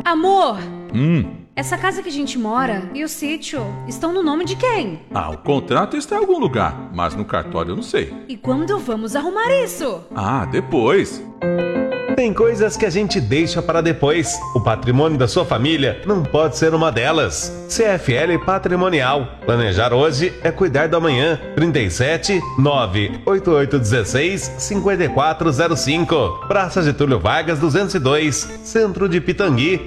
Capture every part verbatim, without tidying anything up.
Amor, Hum. essa casa que a gente mora e o sítio estão no nome de quem? Ah, o contrato está em algum lugar, mas no cartório eu não sei. E quando vamos arrumar isso? Ah, depois. Tem coisas que a gente deixa para depois. O patrimônio da sua família não pode ser uma delas. C F L Patrimonial. Planejar hoje é cuidar do amanhã. trinta e sete, nove oito oito um seis, cinco quatro zero cinco. Praça Getúlio Vargas duzentos e dois, Centro de Pitangui.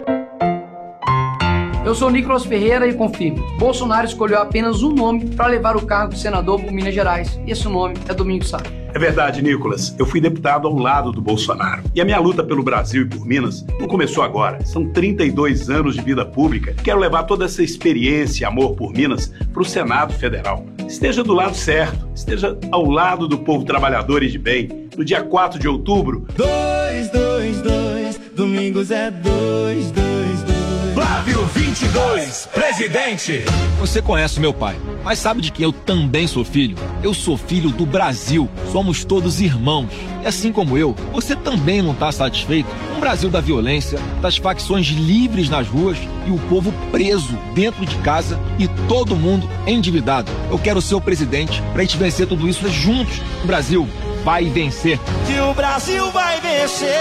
Eu sou Nicolas Ferreira e confirmo. Bolsonaro escolheu apenas um nome para levar o cargo de senador por Minas Gerais. E esse nome é Domingos Sá. É verdade, Nicolas. Eu fui deputado ao lado do Bolsonaro. E a minha luta pelo Brasil e por Minas não começou agora. São trinta e dois anos de vida pública. Quero levar toda essa experiência e amor por Minas para o Senado Federal. Esteja do lado certo. Esteja ao lado do povo trabalhador e de bem. No dia quatro de outubro... dois, dois, dois, Domingos é dois, dois, dois. Flávio vinte e dois, presidente. Você conhece meu pai, mas sabe de quem eu também sou filho? Eu sou filho do Brasil. Somos todos irmãos. E assim como eu, você também não está satisfeito com o Brasil da violência, das facções livres nas ruas e o povo preso dentro de casa e todo mundo endividado. Eu quero ser o presidente para a gente vencer tudo isso juntos. O Brasil vai vencer. Que o Brasil vai vencer.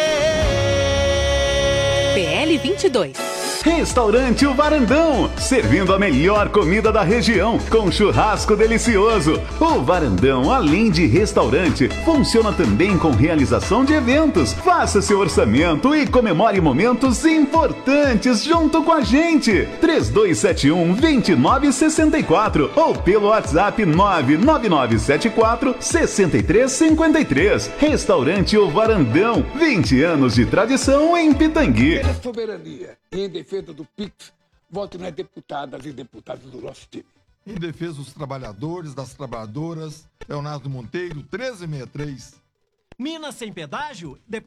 P L vinte e dois. Restaurante O Varandão, servindo a melhor comida da região, com churrasco delicioso. O Varandão, além de restaurante, funciona também com realização de eventos. Faça seu orçamento e comemore momentos importantes junto com a gente. três dois sete um, dois nove seis quatro ou pelo WhatsApp nove nove nove sete quatro, seis três cinco três. Restaurante O Varandão, vinte anos de tradição em Pitangui. Pela soberania e em defesa do P I X, voto nas deputadas e deputados do nosso time. Em defesa dos trabalhadores, das trabalhadoras, Leonardo Monteiro, treze sessenta e três. Minas sem pedágio?